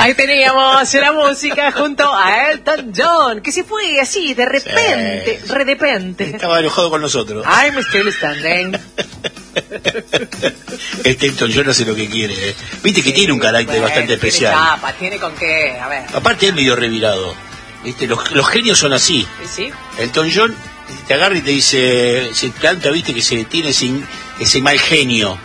Ahí teníamos la música junto a Elton John, que se fue así, de repente, Sí. redepente. Estaba enojado con nosotros. I'm still standing. Este Elton John hace lo que quiere, ¿eh? Viste que tiene un carácter Bueno, bastante tiene especial. chapa, tiene con qué, a ver. Aparte es medio revirado. ¿Viste? Los genios son así. ¿Sí? Elton John te agarra y te dice, se planta, viste, que se tiene ese mal genio.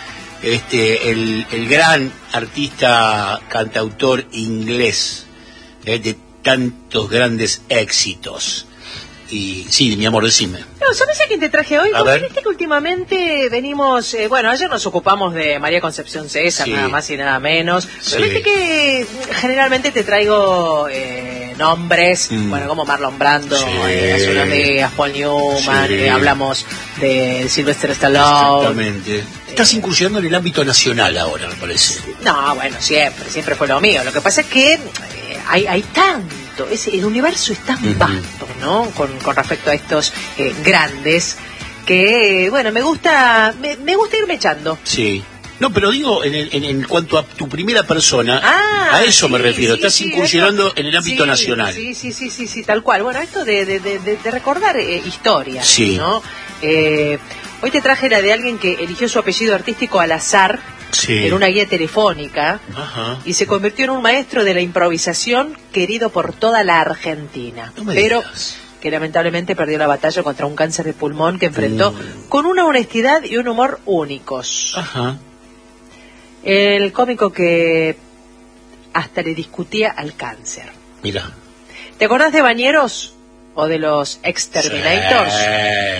El gran artista cantautor inglés, de tantos grandes éxitos. Y sí, mi amor, decime. No, ¿sabes a quién te traje hoy? A Porque ver. viste que últimamente venimos, bueno, ayer nos ocupamos de María Concepción César, Sí. nada más y nada menos. Pero Sí. viste que generalmente te traigo nombres, bueno, como Marlon Brando, Sí. hace unos días, Paul Newman, Sí. hablamos de Sylvester Stallone. Exactamente. Estás incursionando en el ámbito nacional ahora, me parece. No, bueno, siempre fue lo mío. Lo que pasa es que hay tanto, el universo es tan vasto, ¿no? Con respecto a estos grandes, que, bueno, me gusta irme echando. Sí. No, pero digo, en cuanto a tu primera persona, Ah, a eso me sí, refiero. sí, Estás sí, incursionando esto- en el ámbito sí, nacional. Sí, tal cual. Bueno, esto de recordar historias, Sí. ¿no? Hoy te traje la de alguien que eligió su apellido artístico al azar Sí. en una guía telefónica Ajá. y se convirtió en un maestro de la improvisación querido por toda la Argentina. No me Pero digas. que lamentablemente perdió la batalla contra un cáncer de pulmón que enfrentó con una honestidad y un humor únicos. Ajá. El cómico que hasta le discutía al cáncer. Mira. ¿Te acordás de Bañeros o de los Exterminators? Sí.